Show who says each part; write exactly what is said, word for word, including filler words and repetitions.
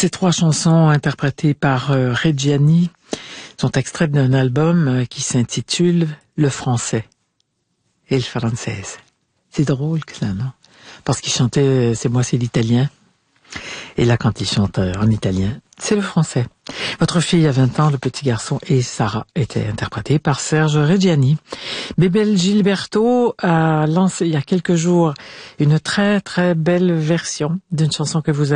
Speaker 1: Ces trois chansons interprétées par euh, Reggiani sont extraites d'un album euh, qui s'intitule Le Français et le Française. C'est drôle que ça, non? Parce qu'il chantait C'est moi, c'est l'italien. Et là, quand il chante euh, en italien, c'est le français. Votre fille a vingt ans, le petit garçon et Sarah étaient interprétés par Serge Reggiani. Bébel Gilberto a lancé il y a quelques jours une très très belle version d'une chanson que vous